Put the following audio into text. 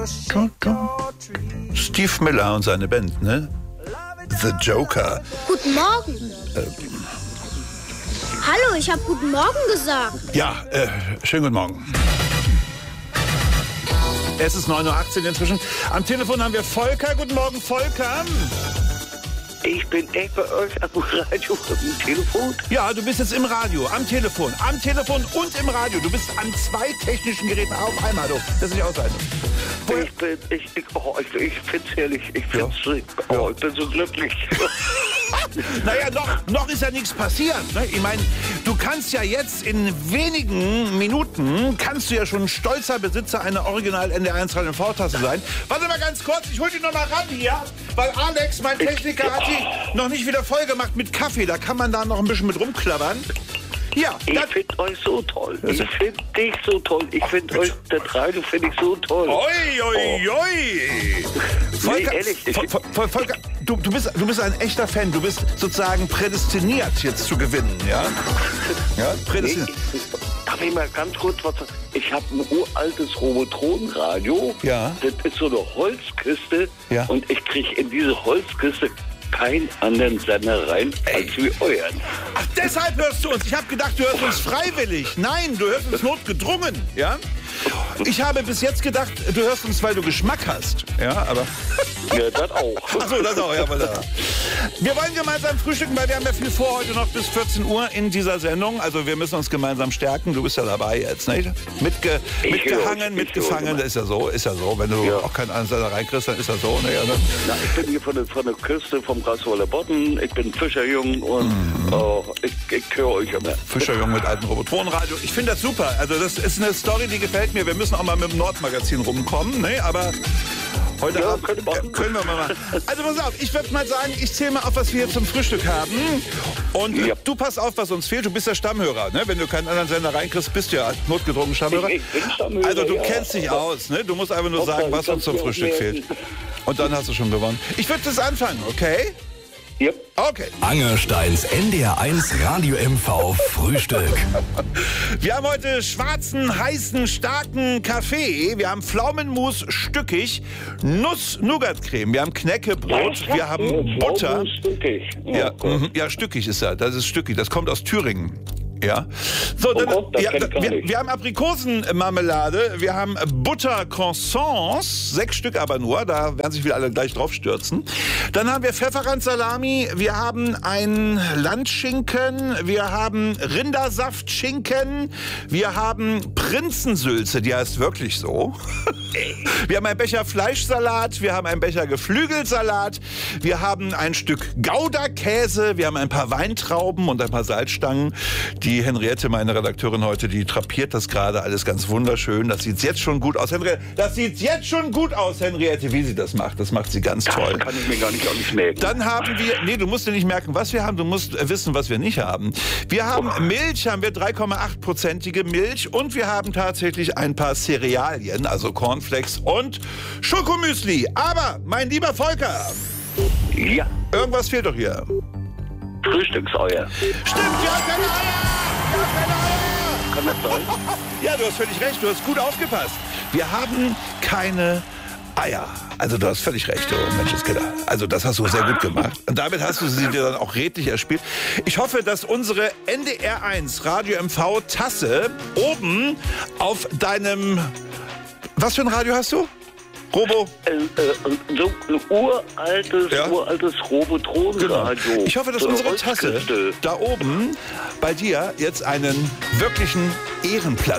Steve Miller und seine Band, ne? The Joker. Guten Morgen. Hallo, ich habe guten Morgen gesagt. Ja, schönen guten Morgen. Es ist 9:18 Uhr inzwischen. Am Telefon haben wir Volker. Guten Morgen, Volker. Ich bin echt bei euch am Radio, am Telefon. Ja, du bist jetzt im Radio, am Telefon und im Radio. Du bist an zwei technischen Geräten auf einmal, du. Das ist nicht aushalten. Ich find's herrlich. Ich bin so glücklich. Naja, noch ist ja nichts passiert. Ne? Ich meine, du kannst ja jetzt in wenigen Minuten, kannst du ja schon stolzer Besitzer einer Original NDR1 Radio V-Tasse sein. Warte mal ganz kurz, ich hol die noch mal ran hier, weil Alex, mein Techniker, hat die noch nicht wieder voll gemacht mit Kaffee. Da kann man da noch ein bisschen mit rumklappern. Ja, ich finde euch so toll. Ich finde dich so toll. Ich finde euch, das Radio finde ich so toll. Oi. Volker, ehrlich. Volker, du bist ein echter Fan. Du bist sozusagen prädestiniert, jetzt zu gewinnen, ja? Ja, prädestiniert. Darf ich mal ganz kurz was sagen? Ich habe ein uraltes Robotronenradio. Ja. Das ist so eine Holzkiste. Ja. Und ich kriege in diese Holzkiste keinen anderen Sender rein als wie euren. Ach, deshalb hörst du uns. Ich habe gedacht, du hörst uns freiwillig. Nein, du hörst uns notgedrungen, ja? Ich habe bis jetzt gedacht, du hörst uns, weil du Geschmack hast. Ja, aber... Ja, das auch. Ach so, das auch, ja. Wir wollen gemeinsam frühstücken, weil wir haben ja viel vor heute noch bis 14 Uhr in dieser Sendung. Also wir müssen uns gemeinsam stärken. Du bist ja dabei jetzt, nicht? Mitgehangen, mitgefangen, das ist ja so. Wenn du auch keinen anderen reinkriegst, dann ist das so. Ne? Also, na, ich bin hier von der Küste vom Graswalder Bodden. Ich bin Fischerjung und ich höre euch immer. Fischerjung mit altem Robotronenradio. Ich finde das super. Also das ist eine Story, die gefällt mir. Wir müssen auch mal mit dem Nordmagazin rumkommen, ne? Aber heute Abend können wir mal machen. Also pass auf, ich würde mal sagen, ich zähle mal auf, was wir hier zum Frühstück haben. Und du pass auf, was uns fehlt. Du bist der Stammhörer, ne? Wenn du keinen anderen Sender reinkriegst, bist du ja notgedrungen Stammhörer. Ich bin Stammhörer. Also du kennst dich aus, ne? Du musst einfach nur sagen, was uns zum Frühstück fehlt. Und dann hast du schon gewonnen. Ich würde das anfangen, okay? Yep. Okay. Angersteins NDR1 Radio MV Frühstück. Wir haben heute schwarzen, heißen, starken Kaffee. Wir haben Pflaumenmus stückig, Nuss-Nougat-Creme. Wir haben Knäckebrot. Wir haben Butter. Stückig. Ja, stückig ist das. Das ist stückig. Das kommt aus Thüringen. Ja. So, dann, wir haben Aprikosenmarmelade, wir haben Butter-Croissants, 6 Stück aber nur, da werden sich wieder alle gleich drauf stürzen. Dann haben wir Pfefferrand-Salami, wir haben ein Landschinken, wir haben Rindersaftschinken, wir haben Prinzensülze, die heißt wirklich so. Wir haben einen Becher Fleischsalat, wir haben einen Becher Geflügelsalat, wir haben ein Stück Gouda-Käse, wir haben ein paar Weintrauben und ein paar Salzstangen. Die Henriette, meine Redakteurin heute, die drapiert das gerade alles ganz wunderschön. Das sieht jetzt schon gut aus. Henriette, wie sie das macht. Das macht sie ganz toll. Das kann ich mir gar nicht merken. Dann haben wir, du musst dir nicht merken, was wir haben. Du musst wissen, was wir nicht haben. Wir haben Milch, 3,8%ige Milch. Und wir haben tatsächlich ein paar Cerealien, also Cornflakes und Schokomüsli. Aber, mein lieber Volker, irgendwas fehlt doch hier. Frühstückseier. Stimmt, wir haben keine Eier! Kann das sein? Ja, du hast völlig recht, du hast gut aufgepasst. Wir haben keine Eier. Also du hast völlig recht, du Menschenskinder. Also das hast du sehr gut gemacht. Und damit hast du sie dir dann auch redlich erspielt. Ich hoffe, dass unsere NDR1 Radio MV Tasse oben auf deinem... Was für ein Radio hast du? Robo? So ein uraltes Robotronenradio. Genau. Ich hoffe, dass so unsere Tasse da oben bei dir jetzt einen wirklichen Ehrenplatz